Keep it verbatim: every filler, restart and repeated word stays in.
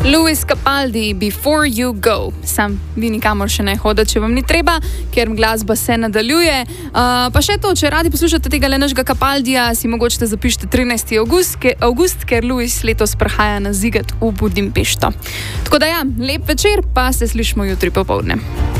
Lewis Capaldi, Before You Go. Sam vi nikamor še ne hodite, če vam ni treba, ker glasba se nadaljuje. Uh, pa še to, če radi poslušate tega leneškega Capaldija, si mogoče zapišite trinajsti avgust, ke, avgust, ker Lewis letos prihaja na Ziget v Budimpešto. Tako da ja, lep večer, pa se slišimo jutri popoldne.